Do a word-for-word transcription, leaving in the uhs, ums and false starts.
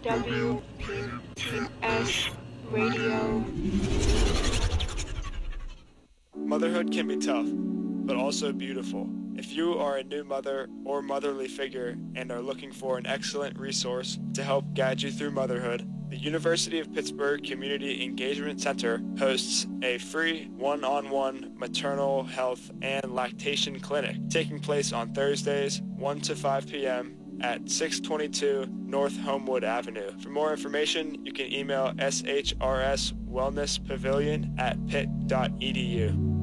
W P T S Radio. Motherhood can be tough, but also beautiful. If you are a new mother or motherly figure and are looking for an excellent resource to help guide you through motherhood, the University of Pittsburgh Community Engagement Center hosts a free one-on-one maternal health and lactation clinic taking place on Thursdays, one to five p.m. at six twenty-two North Homewood Avenue. For more information, you can email s h r s wellness pavilion at pitt dot e d u.